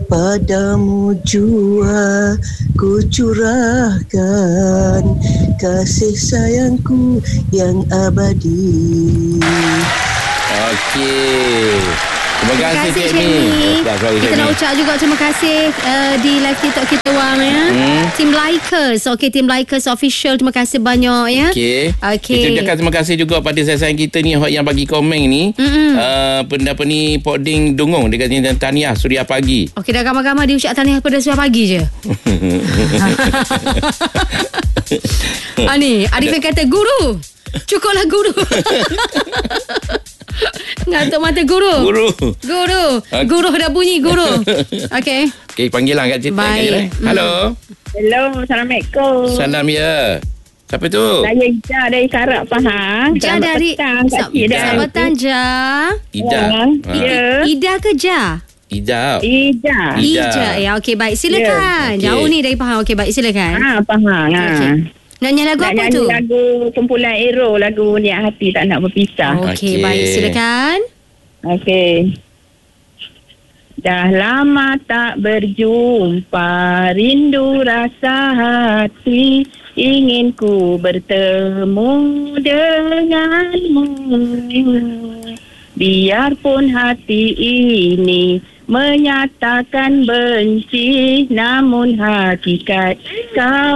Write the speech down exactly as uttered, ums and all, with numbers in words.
padamu jua ku curahkan kasih sayangku yang abadi. Okey. Terima, terima kasih kasih Cik Mi. Kita nak ucap juga terima kasih uh, di live TikTok kita Wang ya. Hmm. Team Likers. Okey, Team Likers official, terima kasih banyak ya. Okey. Okay. Kita ucapkan terima kasih juga pada sayang kita ni yang bagi komen ni. Uh, benda apa ni Poding Dungung dia kata tahniah Suria Pagi. Okey, dah gambar-gambar dia ucap tahniah pada Suria Pagi je. Ah ni, Arifin kata guru. Cukuplah guru. Ngantuk mata guru. Guru. Guru. Guru dah bunyi guru. Okey. Okey, panggil lah kat cerita. Baik. Halo. Hello, Assalamualaikum. Salam ya. Siapa tu? Saya Ida dari Karak Pahang. Ja dari Selamat petang Ja. Ida. Ya. Ida ke Ja? Ida. Ida. Ida. Ya, okey baik. Silakan. Ya. Jauh ni dari Pahang. Okey baik, silakan. Ha, Pahang. Ha. Okay. Nak nyanyi lagu nak apa nyanyi tu? lagu kumpulan Ero, lagu Niat Hati Tak Nak Berpisah. Okey, okay. Baik, silakan. Okey. Dah lama tak berjumpa, rindu rasa hati, ingin ku bertemu denganmu. Biarpun hati ini menyatakan benci, namun hakikat kau